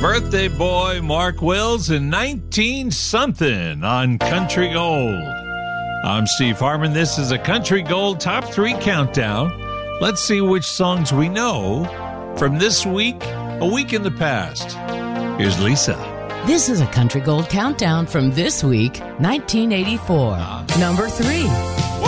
Birthday boy Mark Wills in 19-something on Country Gold. I'm Steve Harmon. This is a Country Gold Top 3 Countdown. Let's see which songs we know from this week, a week in the past. Here's Lisa. This is a Country Gold Countdown from this week, 1984. Number 3.